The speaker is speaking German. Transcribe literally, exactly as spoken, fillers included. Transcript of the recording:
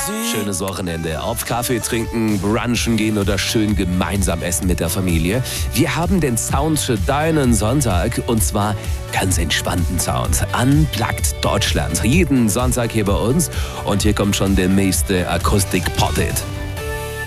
Schönes Wochenende. Auf Kaffee trinken, brunchen gehen oder schön gemeinsam essen mit der Familie. Wir haben den Sound für deinen Sonntag und zwar ganz entspannten Sound. Unplugged Deutschland. Jeden Sonntag hier bei uns und hier kommt schon der nächste Akustik-Pop-Hit.